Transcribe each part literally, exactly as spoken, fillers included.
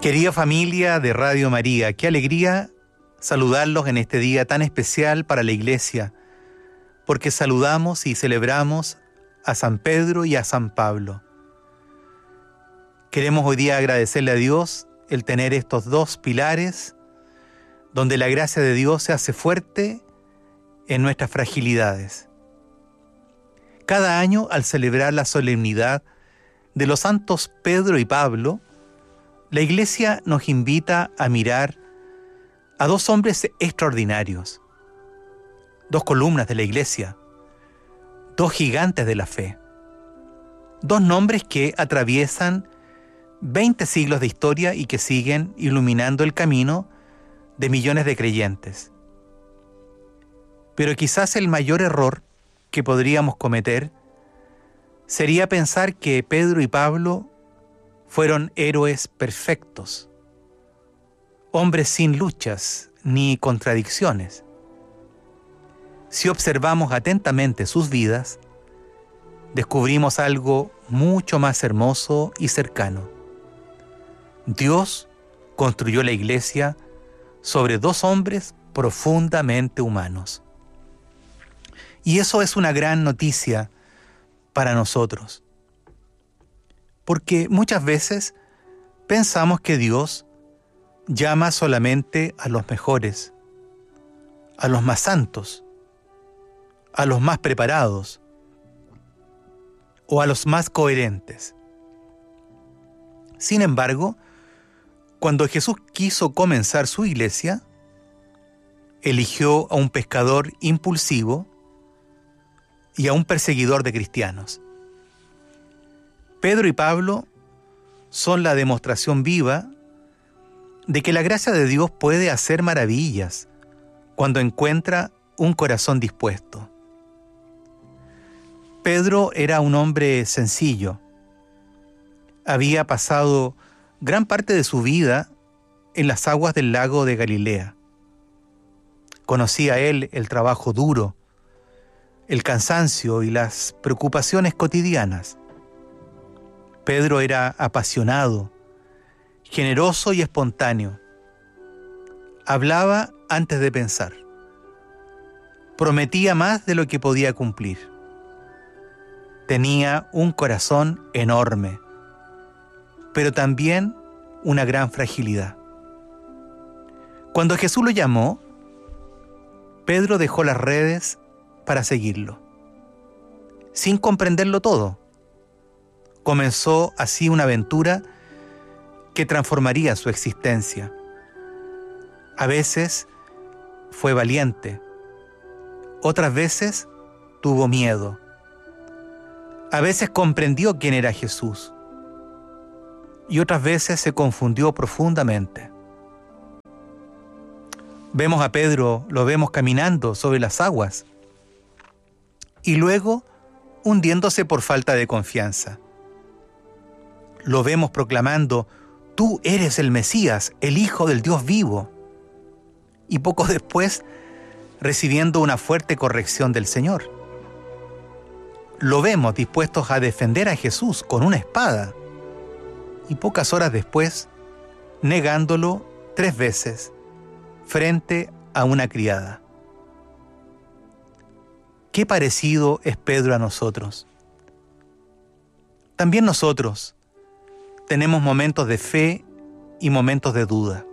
Querida familia de Radio María, qué alegría saludarlos en este día tan especial para la Iglesia, porque saludamos y celebramos a San Pedro y a San Pablo. Queremos hoy día agradecerle a Dios el tener estos dos pilares, donde la gracia de Dios se hace fuerte en nuestras fragilidades. Cada año, al celebrar la solemnidad de los santos Pedro y Pablo, la Iglesia nos invita a mirar a dos hombres extraordinarios, dos columnas de la Iglesia, dos gigantes de la fe, dos nombres que atraviesan veinte siglos de historia y que siguen iluminando el camino de millones de creyentes. Pero quizás el mayor error que podríamos cometer sería pensar que Pedro y Pablo fueron héroes perfectos, hombres sin luchas ni contradicciones. Si observamos atentamente sus vidas, descubrimos algo mucho más hermoso y cercano. Dios construyó la Iglesia sobre dos hombres profundamente humanos. Y eso es una gran noticia para nosotros. Porque muchas veces pensamos que Dios llama solamente a los mejores, a los más santos, a los más preparados o a los más coherentes. Sin embargo, cuando Jesús quiso comenzar su iglesia, eligió a un pescador impulsivo y a un perseguidor de cristianos. Pedro y Pablo son la demostración viva de que la gracia de Dios puede hacer maravillas cuando encuentra un corazón dispuesto. Pedro era un hombre sencillo. Había pasado gran parte de su vida en las aguas del lago de Galilea. Conocía él el trabajo duro, el cansancio y las preocupaciones cotidianas. Pedro era apasionado, generoso y espontáneo. Hablaba antes de pensar. Prometía más de lo que podía cumplir. Tenía un corazón enorme, pero también una gran fragilidad. Cuando Jesús lo llamó, Pedro dejó las redes para seguirlo, sin comprenderlo todo. Comenzó así una aventura que transformaría su existencia. A veces fue valiente, otras veces tuvo miedo. A veces comprendió quién era Jesús y otras veces se confundió profundamente. Vemos a Pedro, lo vemos caminando sobre las aguas y luego hundiéndose por falta de confianza. Lo vemos proclamando: tú eres el Mesías, el Hijo del Dios vivo. Y poco después, recibiendo una fuerte corrección del Señor. Lo vemos dispuestos a defender a Jesús con una espada. Y pocas horas después, negándolo tres veces frente a una criada. Qué parecido es Pedro a nosotros. También nosotros tenemos momentos de fe y momentos de duda.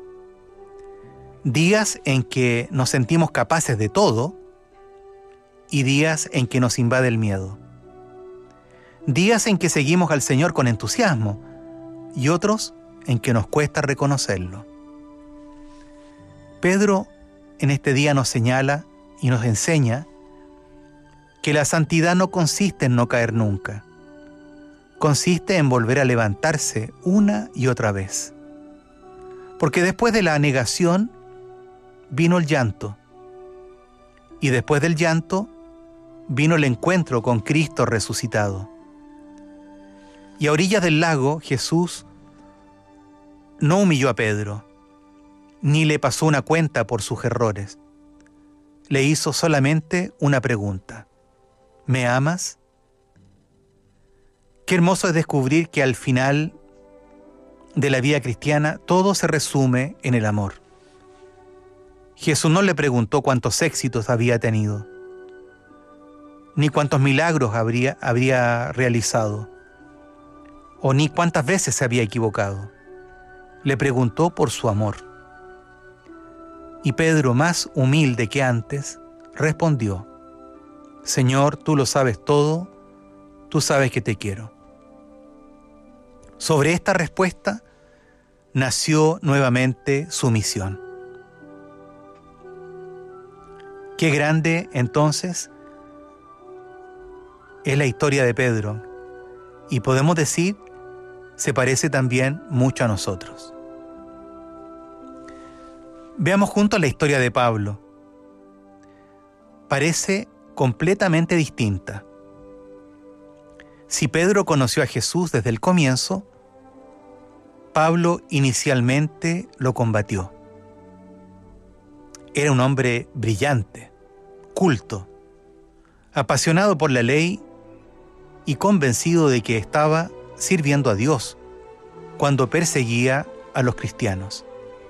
Días en que nos sentimos capaces de todo y días en que nos invade el miedo. Días en que seguimos al Señor con entusiasmo y otros en que nos cuesta reconocerlo. Pedro en este día nos señala y nos enseña que la santidad no consiste en no caer nunca. Consiste en volver a levantarse una y otra vez. Porque después de la negación vino el llanto. Y después del llanto vino el encuentro con Cristo resucitado. Y a orillas del lago, Jesús no humilló a Pedro, ni le pasó una cuenta por sus errores. Le hizo solamente una pregunta: ¿me amas? Qué hermoso es descubrir que al final de la vida cristiana, todo se resume en el amor. Jesús no le preguntó cuántos éxitos había tenido, ni cuántos milagros habría, habría realizado, o ni cuántas veces se había equivocado. Le preguntó por su amor. Y Pedro, más humilde que antes, respondió: Señor, tú lo sabes todo, tú sabes que te quiero. Sobre esta respuesta nació nuevamente su misión. Qué grande, entonces, es la historia de Pedro, y podemos decir, se parece también mucho a nosotros. Veamos juntos la historia de Pablo. Parece completamente distinta. Si Pedro conoció a Jesús desde el comienzo, Pablo inicialmente lo combatió. Era un hombre brillante, culto, apasionado por la ley y convencido de que estaba sirviendo a Dios cuando perseguía a los cristianos.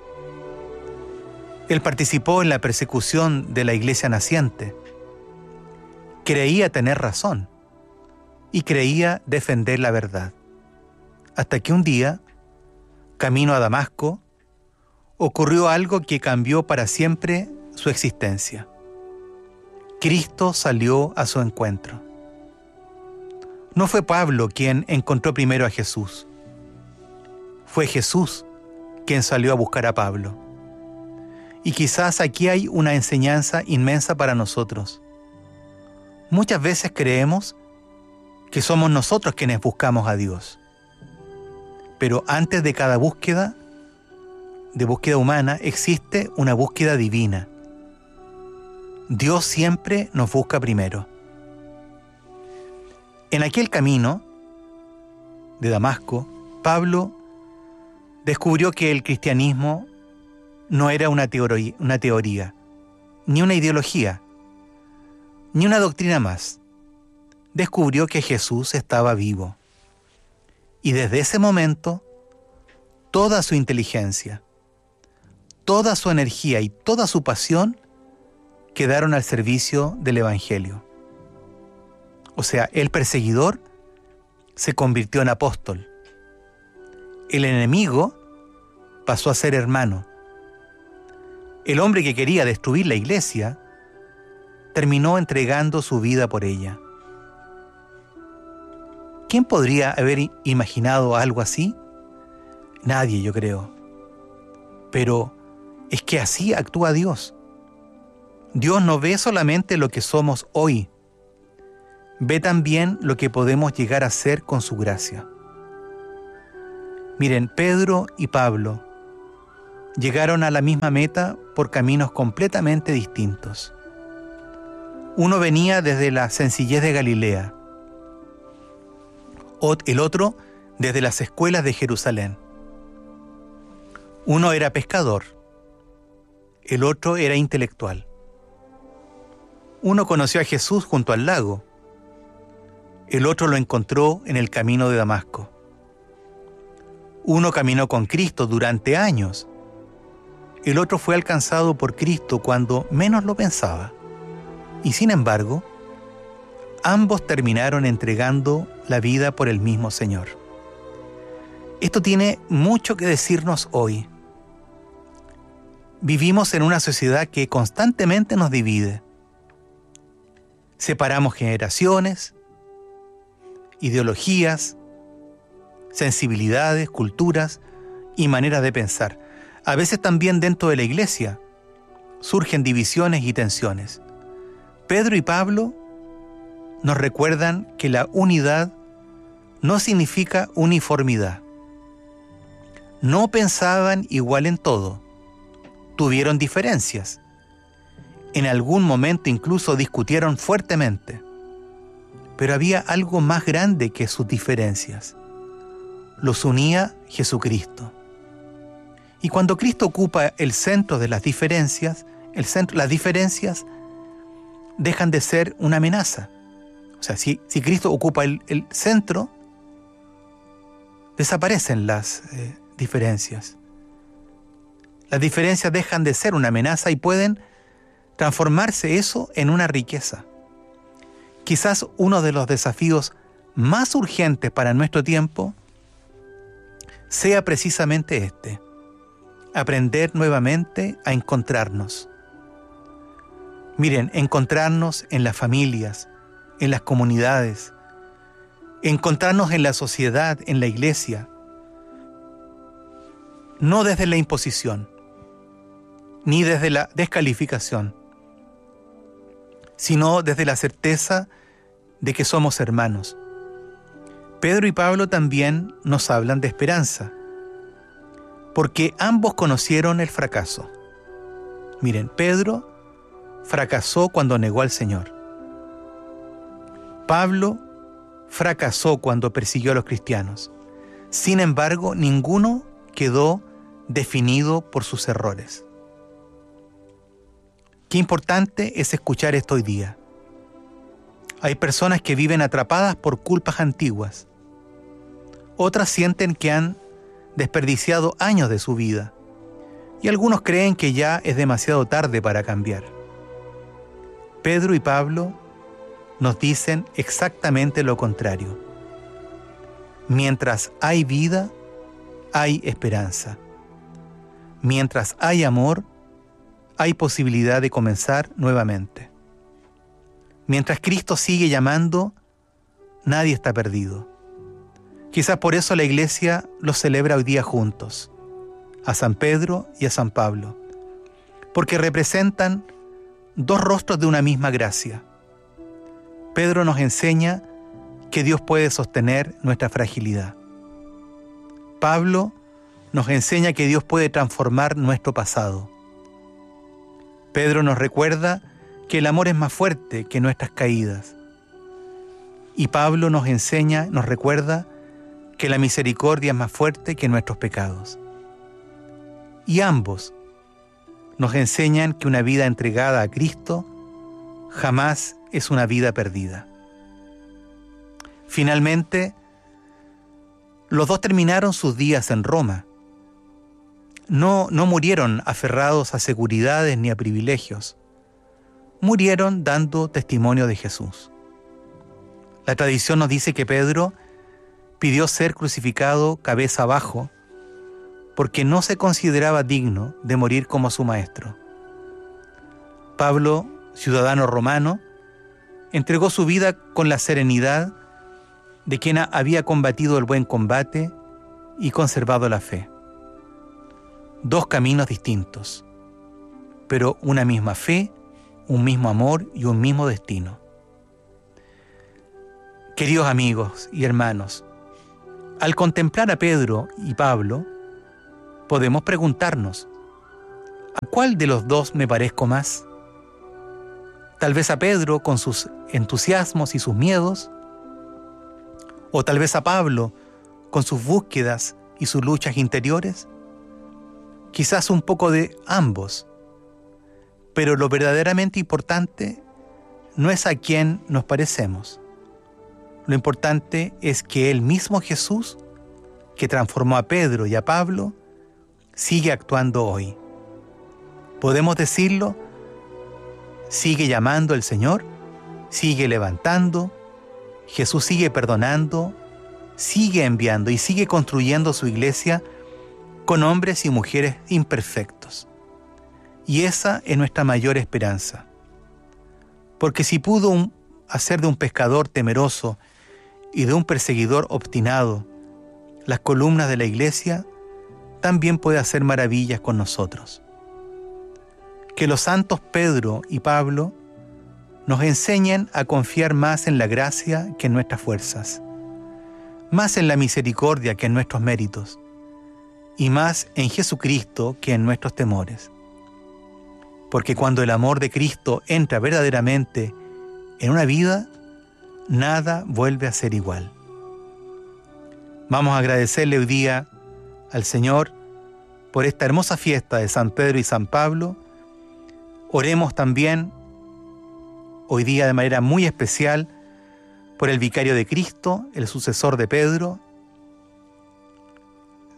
Él participó en la persecución de la iglesia naciente. Creía tener razón y creía defender la verdad. Hasta que un día, camino a Damasco, ocurrió algo que cambió para siempre su existencia. Cristo salió a su encuentro. No fue Pablo quien encontró primero a Jesús. Fue Jesús quien salió a buscar a Pablo. Y quizás aquí hay una enseñanza inmensa para nosotros. Muchas veces creemos que somos nosotros quienes buscamos a Dios. Pero antes de cada búsqueda, de búsqueda humana, existe una búsqueda divina. Dios siempre nos busca primero. En aquel camino de Damasco, Pablo descubrió que el cristianismo no era una teoría, una teoría, ni una ideología, ni una doctrina más. Descubrió que Jesús estaba vivo. Y desde ese momento, toda su inteligencia, toda su energía y toda su pasión quedaron al servicio del Evangelio. O sea, el perseguidor se convirtió en apóstol. El enemigo pasó a ser hermano. El hombre que quería destruir la iglesia terminó entregando su vida por ella. ¿Quién podría haber imaginado algo así? Nadie, yo creo. Pero es que así actúa Dios. Dios no ve solamente lo que somos hoy, ve también lo que podemos llegar a ser con su gracia. Miren, Pedro y Pablo llegaron a la misma meta por caminos completamente distintos. Uno venía desde la sencillez de Galilea, el otro desde las escuelas de Jerusalén. Uno era pescador, el otro era intelectual. Uno conoció a Jesús junto al lago, el otro lo encontró en el camino de Damasco. Uno caminó con Cristo durante años, el otro fue alcanzado por Cristo cuando menos lo pensaba. Y sin embargo, ambos terminaron entregando la vida por el mismo Señor. Esto tiene mucho que decirnos hoy. Vivimos en una sociedad que constantemente nos divide. Separamos generaciones, ideologías, sensibilidades, culturas y maneras de pensar. A veces también dentro de la iglesia surgen divisiones y tensiones. Pedro y Pablo nos recuerdan que la unidad no significa uniformidad. No pensaban igual en todo, tuvieron diferencias. En algún momento incluso discutieron fuertemente. Pero había algo más grande que sus diferencias. Los unía Jesucristo. Y cuando Cristo ocupa el centro de las diferencias, el centro, las diferencias dejan de ser una amenaza. O sea, si, si Cristo ocupa el, el centro, desaparecen las eh, diferencias. Las diferencias dejan de ser una amenaza y pueden transformarse eso en una riqueza. Quizás uno de los desafíos más urgentes para nuestro tiempo sea precisamente este: aprender nuevamente a encontrarnos. Miren, encontrarnos en las familias, en las comunidades, encontrarnos en la sociedad, en la iglesia, no desde la imposición, ni desde la descalificación, sino desde la certeza de que somos hermanos. Pedro y Pablo también nos hablan de esperanza, porque ambos conocieron el fracaso. Miren, Pedro fracasó cuando negó al Señor. Pablo fracasó cuando persiguió a los cristianos. Sin embargo, ninguno quedó definido por sus errores. Qué importante es escuchar esto hoy día. Hay personas que viven atrapadas por culpas antiguas. Otras sienten que han desperdiciado años de su vida. Y algunos creen que ya es demasiado tarde para cambiar. Pedro y Pablo nos dicen exactamente lo contrario. Mientras hay vida, hay esperanza. Mientras hay amor, hay posibilidad de comenzar nuevamente. Mientras Cristo sigue llamando, nadie está perdido. Quizás por eso la Iglesia los celebra hoy día juntos, a San Pedro y a San Pablo, porque representan dos rostros de una misma gracia. Pedro nos enseña que Dios puede sostener nuestra fragilidad. Pablo nos enseña que Dios puede transformar nuestro pasado. Pedro nos recuerda que el amor es más fuerte que nuestras caídas. Y Pablo nos enseña, nos recuerda que la misericordia es más fuerte que nuestros pecados. Y ambos nos enseñan que una vida entregada a Cristo jamás es una vida perdida. Finalmente, los dos terminaron sus días en Roma. No, no murieron aferrados a seguridades ni a privilegios. Murieron dando testimonio de Jesús. La tradición nos dice que Pedro pidió ser crucificado cabeza abajo porque no se consideraba digno de morir como su maestro. Pablo, ciudadano romano, entregó su vida con la serenidad de quien había combatido el buen combate y conservado la fe. Dos caminos distintos, pero una misma fe, un mismo amor y un mismo destino. Queridos amigos y hermanos, al contemplar a Pedro y Pablo, podemos preguntarnos, ¿a cuál de los dos me parezco más? Tal vez a Pedro con sus entusiasmos y sus miedos, o tal vez a Pablo con sus búsquedas y sus luchas interiores. Quizás un poco de ambos, pero lo verdaderamente importante no es a quién nos parecemos. Lo importante es que el mismo Jesús, que transformó a Pedro y a Pablo, sigue actuando hoy. ¿Podemos decirlo? Sigue llamando el Señor, sigue levantando, Jesús sigue perdonando, sigue enviando y sigue construyendo su iglesia con hombres y mujeres imperfectos. Y esa es nuestra mayor esperanza. Porque si pudo un, hacer de un pescador temeroso y de un perseguidor obstinado las columnas de la iglesia, también puede hacer maravillas con nosotros. Que los santos Pedro y Pablo nos enseñen a confiar más en la gracia que en nuestras fuerzas, más en la misericordia que en nuestros méritos, y más en Jesucristo que en nuestros temores. Porque cuando el amor de Cristo entra verdaderamente en una vida, nada vuelve a ser igual. Vamos a agradecerle hoy día al Señor por esta hermosa fiesta de San Pedro y San Pablo. Oremos también hoy día de manera muy especial por el vicario de Cristo, el sucesor de Pedro,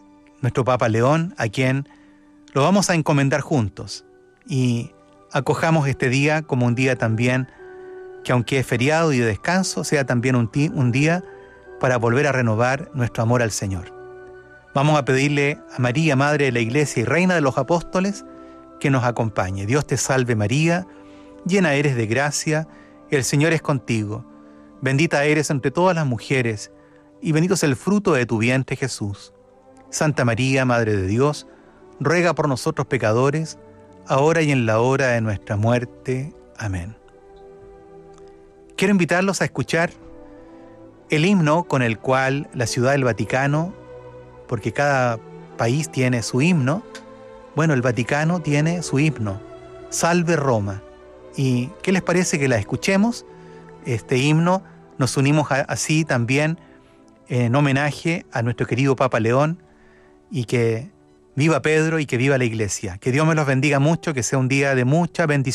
nuestro Papa León, a quien lo vamos a encomendar juntos. Y acojamos este día como un día también que, aunque es feriado y de descanso, sea también un, un día para volver a renovar nuestro amor al Señor. Vamos a pedirle a María, Madre de la Iglesia y Reina de los Apóstoles, que nos acompañe. Dios te salve María, llena eres de gracia, el Señor es contigo. Bendita eres entre todas las mujeres, y bendito es el fruto de tu vientre, Jesús. Santa María, Madre de Dios, ruega por nosotros pecadores, ahora y en la hora de nuestra muerte. Amén. Quiero invitarlos a escuchar el himno con el cual la Ciudad del Vaticano, porque cada país tiene su himno, bueno, el Vaticano tiene su himno, Salve Roma. ¿Y qué les parece que la escuchemos? Este himno nos unimos a, así también en homenaje a nuestro querido Papa León, y que viva Pedro y que viva la Iglesia. Que Dios me los bendiga mucho, que sea un día de mucha bendición.